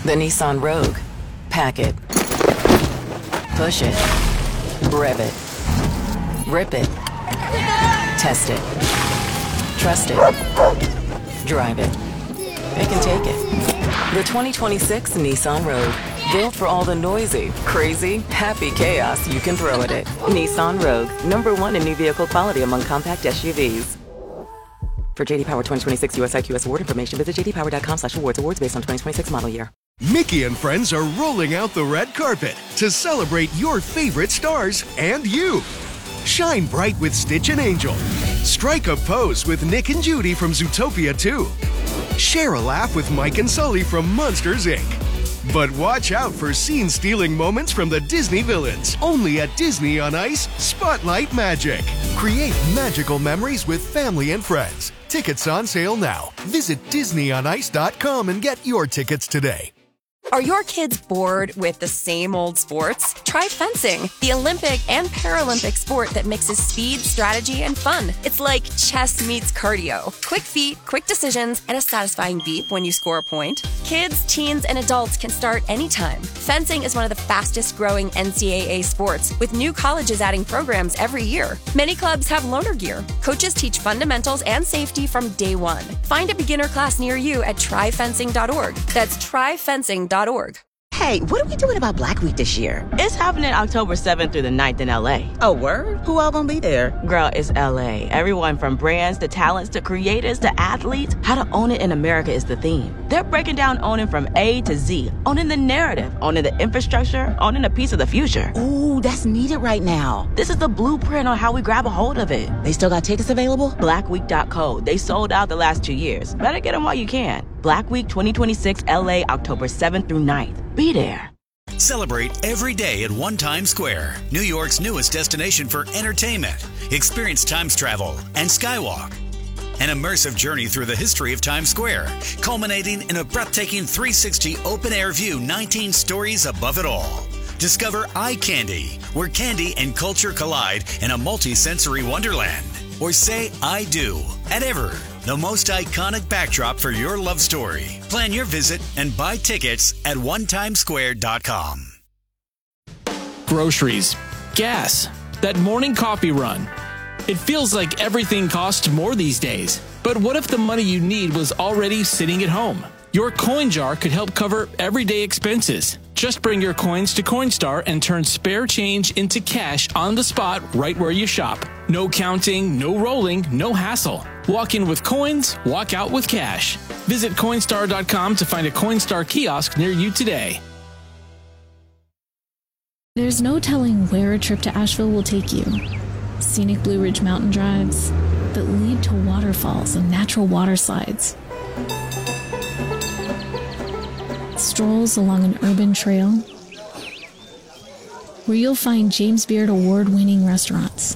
The Nissan Rogue. Pack it. Push it. Rev it. Rip it. Test it. Trust it. Drive it. It can take it. The 2026 Nissan Rogue. Built for all the noisy, crazy, happy chaos you can throw at it. Nissan Rogue. #1 in new vehicle quality among compact SUVs. For JD Power 2026 US IQS award information, visit jdpower.com/awards. Awards based on 2026 model year. Mickey and friends are rolling out the red carpet to celebrate your favorite stars and you. Shine bright with Stitch and Angel. Strike a pose with Nick and Judy from Zootopia 2. Share a laugh with Mike and Sully from Monsters, Inc. But watch out for scene-stealing moments from the Disney villains. Only at Disney on Ice Spotlight Magic. Create magical memories with family and friends. Tickets on sale now. Visit DisneyOnIce.com and get your tickets today. Are your kids bored with the same old sports? Try fencing, the Olympic and Paralympic sport that mixes speed, strategy, and fun. It's like chess meets cardio. Quick feet, quick decisions, and a satisfying beep when you score a point. Kids, teens, and adults can start anytime. Fencing is one of the fastest growing NCAA sports, with new colleges adding programs every year. Many clubs have loaner gear. Coaches teach fundamentals and safety from day one. Find a beginner class near you at tryfencing.org. That's tryfencing.org. Hey, what are we doing about Black Week this year? It's happening October 7th through the 9th in LA. Oh, word? Who all gonna be there? Girl, it's LA. Everyone from brands to talents to creators to athletes. How to own it in America is the theme. They're breaking down owning from A to Z. Owning the narrative, owning the infrastructure, owning a piece of the future. Ooh, that's needed right now. This is the blueprint on how we grab a hold of it. They still got tickets available? Blackweek.co. They sold out the last 2 years. Better get them while you can. Black Week 2026 LA, October 7th through 9th. Be there. Celebrate every day at One Times Square, New York's newest destination for entertainment. Experience Times Travel and Skywalk. An immersive journey through the history of Times Square, culminating in a breathtaking 360 open-air view 19 stories above it all. Discover Eye Candy, where candy and culture collide in a multi-sensory wonderland. Or say I do at Ever, the most iconic backdrop for your love story. Plan your visit and buy tickets at onetimesquare.com. Groceries, gas, that morning coffee run. It feels like everything costs more these days. But what if the money you need was already sitting at home? Your coin jar could help cover everyday expenses. Just bring your coins to Coinstar and turn spare change into cash on the spot right where you shop. No counting, no rolling, no hassle. Walk in with coins, walk out with cash. Visit Coinstar.com to find a Coinstar kiosk near you today. There's no telling where a trip to Asheville will take you. Scenic Blue Ridge mountain drives that lead to waterfalls and natural water slides. Strolls along an urban trail where you'll find James Beard award-winning restaurants.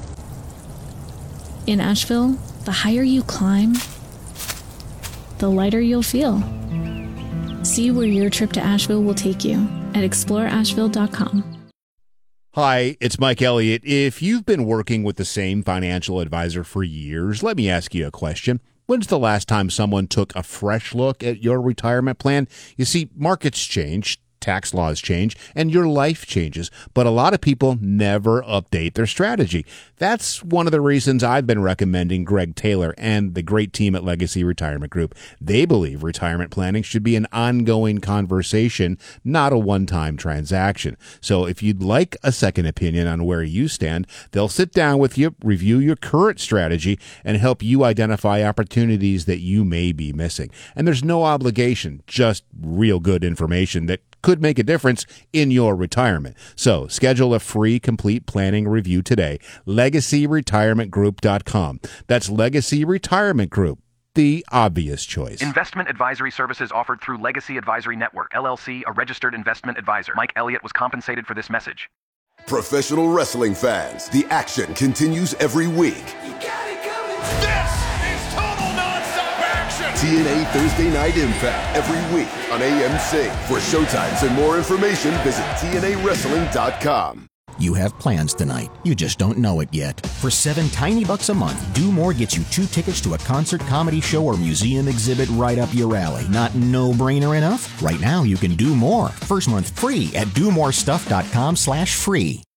In Asheville, the higher you climb, the lighter you'll feel. See where your trip to Asheville will take you at exploreasheville.com. Hi, it's Mike Elliott. If you've been working with the same financial advisor for years, let me ask you a question. When's the last time someone took a fresh look at your retirement plan? You see, markets change, tax laws change, and your life changes, but a lot of people never update their strategy. That's one of the reasons I've been recommending Greg Taylor and the great team at Legacy Retirement Group. They believe retirement planning should be an ongoing conversation, not a one-time transaction. So if you'd like a second opinion on where you stand, they'll sit down with you, review your current strategy, and help you identify opportunities that you may be missing. And there's no obligation, just real good information that could make a difference in your retirement. So schedule a free complete planning review today. LegacyRetirementGroup.com. That's Legacy Retirement Group, the obvious choice. Investment advisory services offered through Legacy Advisory Network, LLC, a registered investment advisor. Mike Elliott was compensated for this message. Professional wrestling fans, the action continues every week. You got it coming. This is total nonstop action. TNA Thursday Night Impact every week on AMC. For showtimes and more information, visit TNAWrestling.com. You have plans tonight. You just don't know it yet. For $7 tiny a month, Do More gets you 2 tickets to a concert, comedy show, or museum exhibit right up your alley. Not no-brainer enough? Right now, you can do more. First month free at domorestuff.com/free.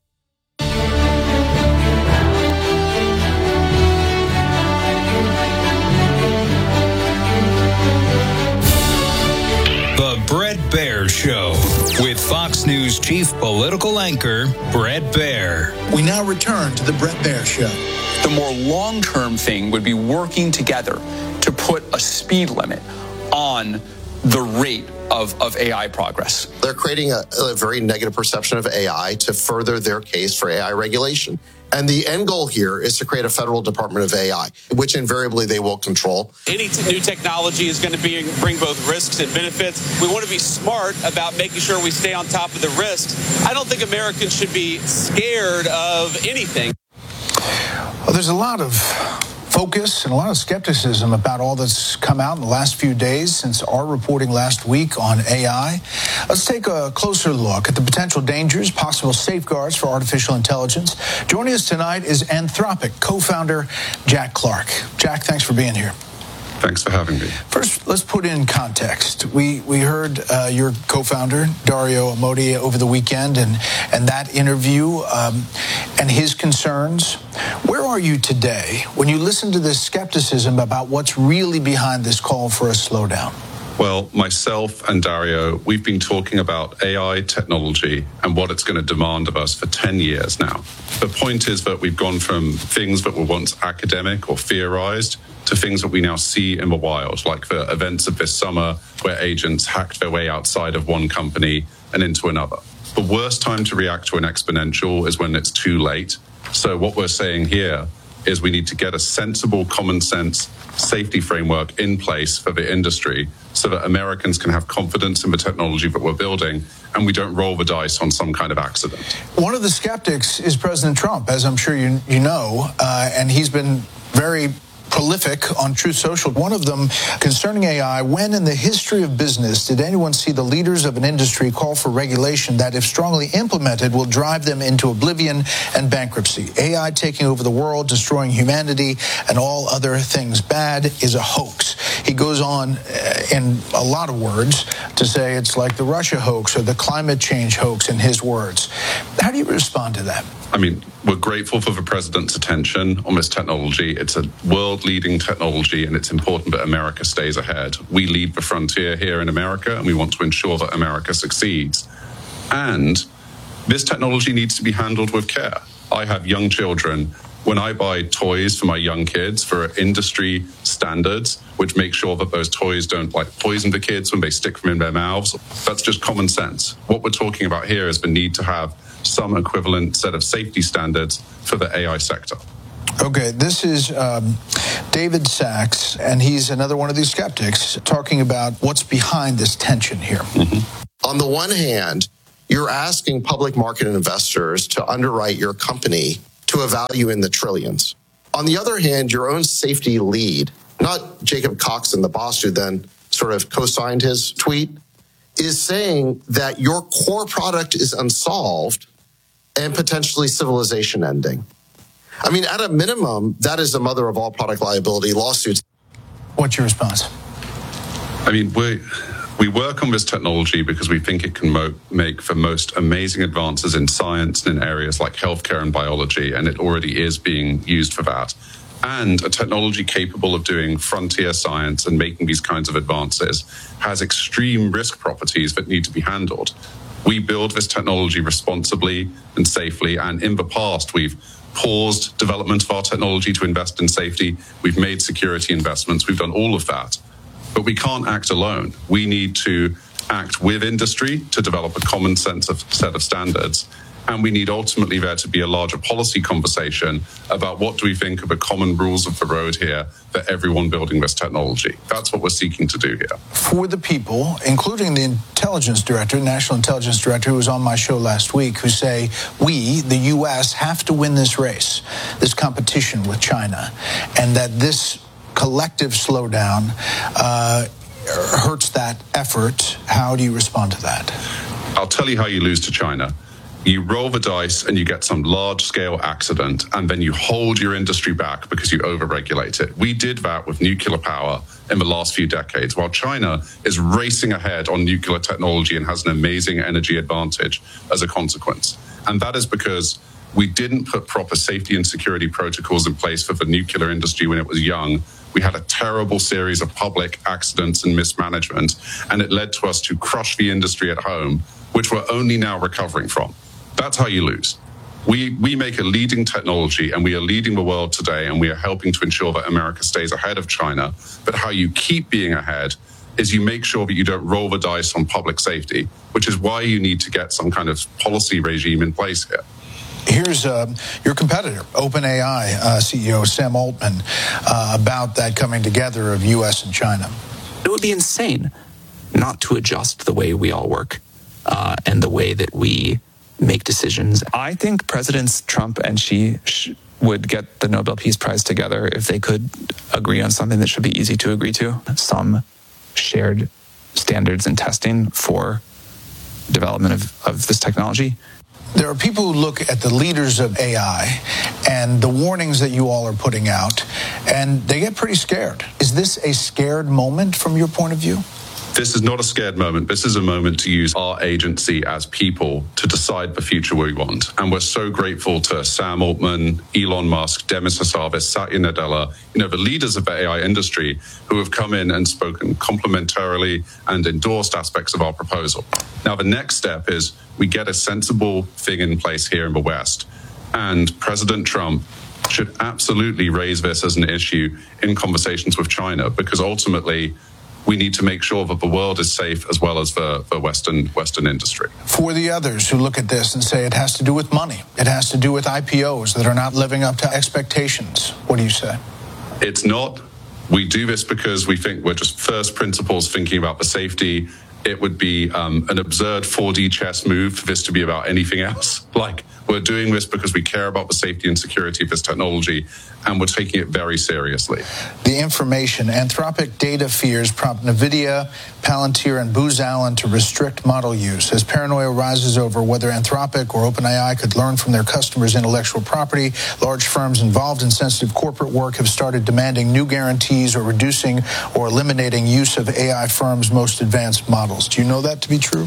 The Bret Baier Show with Fox News chief political anchor Bret Baier. We now return to the Bret Baier Show. The more long-term thing would be working together to put a speed limit on the rate of AI progress. They're creating a very negative perception of AI to further their case for AI regulation. And the end goal here is to create a federal department of AI, which invariably they will control. Any new technology is going to bring both risks and benefits. We want to be smart about making sure we stay on top of the risks. I don't think Americans should be scared of anything. Well, there's a lot of focus and a lot of skepticism about all that's come out in the last few days since our reporting last week on AI. Let's take a closer look at the potential dangers, possible safeguards for artificial intelligence. Joining us tonight is Anthropic co-founder Jack Clark. Jack, thanks for being here. Thanks for having me. First, let's put in context. We heard your co-founder, Dario Amodei, over the weekend and that interview and his concerns. Where are you today when you listen to this skepticism about what's really behind this call for a slowdown? Well, myself and Dario, we've been talking about AI technology and what it's going to demand of us for 10 years now. The point is that we've gone from things that were once academic or theorized to things that we now see in the wild, like the events of this summer where agents hacked their way outside of one company and into another. The worst time to react to an exponential is when it's too late. So what we're saying here is we need to get a sensible, common sense safety framework in place for the industry so that Americans can have confidence in the technology that we're building and we don't roll the dice on some kind of accident. One of the skeptics is President Trump, as I'm sure you know, and he's been very prolific on Truth Social. One of them concerning AI: when in the history of business did anyone see the leaders of an industry call for regulation that, if strongly implemented, will drive them into oblivion and bankruptcy? AI taking over the world, destroying humanity, and all other things bad is a hoax. He goes on in a lot of words to say it's like the Russia hoax or the climate change hoax, in his words. How do you respond to that? I mean, we're grateful for the president's attention on this technology. It's a world-leading technology, and it's important that America stays ahead. We lead the frontier here in America, and we want to ensure that America succeeds. And this technology needs to be handled with care. I have young children. When I buy toys for my young kids for industry standards, which make sure that those toys don't poison the kids when they stick them in their mouths, that's just common sense. What we're talking about here is the need to have some equivalent set of safety standards for the AI sector. Okay, this is David Sachs, and he's another one of these skeptics talking about what's behind this tension here. Mm-hmm. On the one hand, you're asking public market investors to underwrite your company to a value in the trillions. On the other hand, your own safety lead, not Jacob Coxon, the boss who then sort of co-signed his tweet, is saying that your core product is unsolved and potentially civilization ending. I mean, at a minimum, that is the mother of all product liability lawsuits. What's your response? I mean, we work on this technology because we think it can make the most amazing advances in science and in areas like healthcare and biology, and it already is being used for that. And a technology capable of doing frontier science and making these kinds of advances has extreme risk properties that need to be handled. We build this technology responsibly and safely, and in the past, we've paused development of our technology to invest in safety. We've made security investments. We've done all of that. But we can't act alone. We need to act with industry to develop a common set of standards. And we need ultimately there to be a larger policy conversation about what do we think are the common rules of the road here for everyone building this technology. That's what we're seeking to do here. For the people, including the intelligence director, national intelligence director, who was on my show last week, who say we, the U.S., have to win this race, this competition with China, and that this collective slowdown hurts that effort. How do you respond to that? I'll tell you how you lose to China. You roll the dice and you get some large-scale accident, and then you hold your industry back because you overregulate it. We did that with nuclear power in the last few decades, while China is racing ahead on nuclear technology and has an amazing energy advantage as a consequence. And that is because we didn't put proper safety and security protocols in place for the nuclear industry when it was young. We had a terrible series of public accidents and mismanagement, and it led to us to crush the industry at home, which we're only now recovering from. That's how you lose. We make a leading technology, and we are leading the world today, and we are helping to ensure that America stays ahead of China. But how you keep being ahead is you make sure that you don't roll the dice on public safety, which is why you need to get some kind of policy regime in place here. Here's your competitor, OpenAI CEO Sam Altman, about that coming together of U.S. and China. It would be insane not to adjust the way we all work and the way that we make decisions. I think Presidents Trump and Xi would get the Nobel Peace Prize together if they could agree on something that should be easy to agree to. Some shared standards and testing for development of this technology. There are people who look at the leaders of AI and the warnings that you all are putting out, and they get pretty scared. Is this a scared moment from your point of view? This is not a scared moment. This is a moment to use our agency as people to decide the future we want. And we're so grateful to Sam Altman, Elon Musk, Demis Hassabis, Satya Nadella, the leaders of the AI industry who have come in and spoken complementarily and endorsed aspects of our proposal. Now, the next step is we get a sensible thing in place here in the West. And President Trump should absolutely raise this as an issue in conversations with China, because ultimately, we need to make sure that the world is safe as well as the Western industry. For the others who look at this and say it has to do with money, it has to do with IPOs that are not living up to expectations, what do you say? It's not. We do this because we think we're just first principles thinking about the safety. It would be an absurd 4D chess move for this to be about anything else. We're doing this because we care about the safety and security of this technology, and we're taking it very seriously. The information. Anthropic data fears prompt NVIDIA, Palantir, and Booz Allen to restrict model use. As paranoia rises over whether Anthropic or OpenAI could learn from their customers' intellectual property, large firms involved in sensitive corporate work have started demanding new guarantees or reducing or eliminating use of AI firms' most advanced models. Do you know that to be true?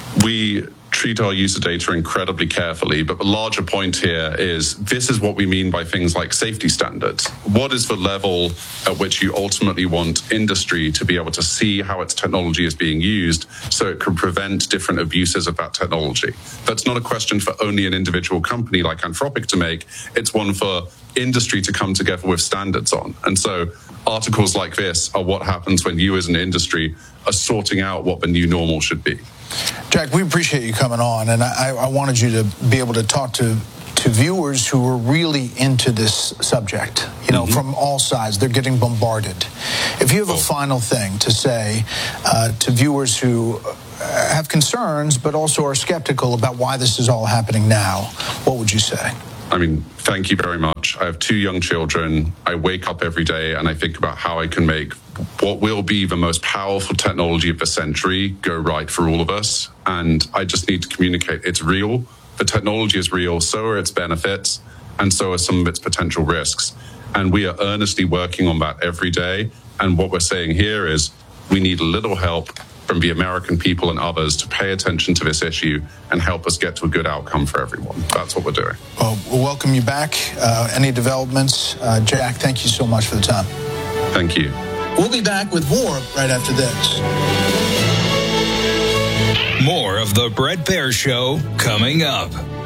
We treat our user data incredibly carefully, but the larger point here is this is what we mean by things like safety standards. What is the level at which you ultimately want industry to be able to see how its technology is being used so it can prevent different abuses of that technology? That's not a question for only an individual company like Anthropic to make. It's one for industry to come together with standards on. And so articles like this are what happens when you as an industry are sorting out what the new normal should be. Jack, we appreciate you coming on, and I wanted you to be able to talk to viewers who are really into this subject, from all sides. They're getting bombarded. If you have a final thing to say to viewers who have concerns but also are skeptical about why this is all happening now, what would you say? Thank you very much. I have 2 young children. I wake up every day and I think about how I can make what will be the most powerful technology of the century go right for all of us. And I just need to communicate it's real. The technology is real. So are its benefits. And so are some of its potential risks. And we are earnestly working on that every day. And what we're saying here is we need a little help from the American people and others to pay attention to this issue and help us get to a good outcome for everyone. That's what we're doing. Well, we'll welcome you back. Any developments? Jack, thank you so much for the time. Thank you. We'll be back with more right after this. More of the Bret Baier Show coming up.